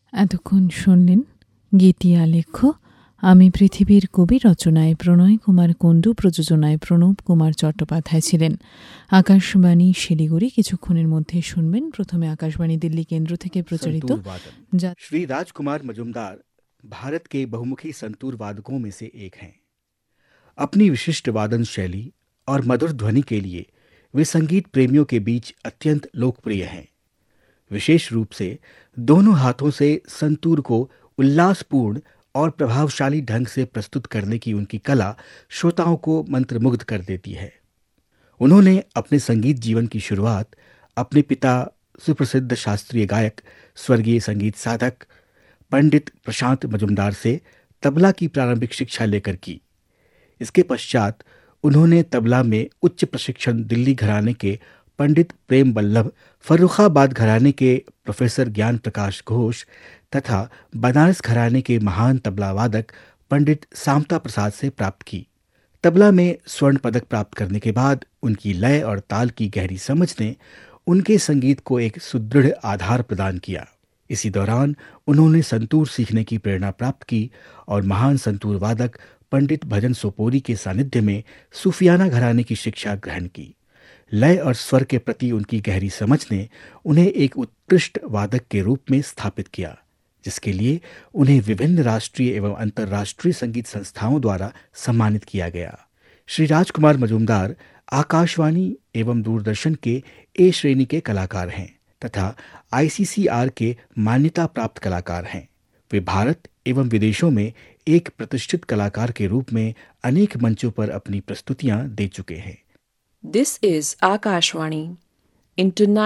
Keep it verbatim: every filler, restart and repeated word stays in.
এতক্ষণ শুনলেন গীতি আলেখ্য আমি পৃথিবীর কবি, রচনায় প্রণয় কুমার কুণ্ডু, প্রযোজনায় প্রণব কুমার চট্টোপাধ্যায় ছিলেন। আকাশবাণী শিলিগুড়ি কিছুক্ষণের মধ্যে শুনবেন প্রথমে আকাশবাণী দিল্লি কেন্দ্র থেকে প্রচারিত। श्री राजकुमार मजुमदार भारत के बहुमुखी संतूर वादकों में से एक हैं। अपनी विशिष्ट वादन शैली और मधुर ध्वनि के लिए वे संगीत प्रेमियों के बीच अत्यंत लोकप्रिय हैं। विशेष रूप से दोनों हाथों से संतूर को उल्लासपूर्ण और प्रभावशाली ढंग से प्रस्तुत करने की उनकी कला श्रोताओं को मंत्रमुग्ध कर देती है। उन्होंने अपने संगीत जीवन की शुरुआत अपने पिता सुप्रसिद्ध शास्त्रीय गायक स्वर्गीय संगीत साधक पंडित प्रशांत मजुमदार से तबला की प्रारंभिक शिक्षा लेकर की। इसके पश्चात उन्होंने तबला में उच्च प्रशिक्षण दिल्ली घराने के पंडित प्रेम वल्लभ, फर्रुखाबाद घराने के प्रोफेसर ज्ञान प्रकाश घोष तथा बनारस घराने के महान तबला वादक पंडित सामता प्रसाद से प्राप्त की। तबला में स्वर्ण पदक प्राप्त करने के बाद उनकी लय और ताल की गहरी समझ ने उनके संगीत को एक सुदृढ़ आधार प्रदान किया। इसी दौरान उन्होंने संतूर सीखने की प्रेरणा प्राप्त की और महान संतूर वादक पंडित भजन सोपोरी के सानिध्य में सूफियाना घराने की शिक्षा ग्रहण की। लय और स्वर के प्रति उनकी गहरी समझ ने उन्हें एक उत्कृष्ट वादक के रूप में स्थापित किया, जिसके लिए उन्हें विभिन्न राष्ट्रीय एवं अंतर्राष्ट्रीय संगीत संस्थाओं द्वारा सम्मानित किया गया। श्री राजकुमार मजुमदार आकाशवाणी एवं दूरदर्शन के ए श्रेणी के कलाकार हैं तथा आईसीसीआर के मान्यता प्राप्त कलाकार हैं। वे भारत एवं विदेशों में एक प्रतिष्ठित कलाकार के रूप में अनेक मंचों पर अपनी प्रस्तुतियां दे चुके हैं। This is Akashvani, International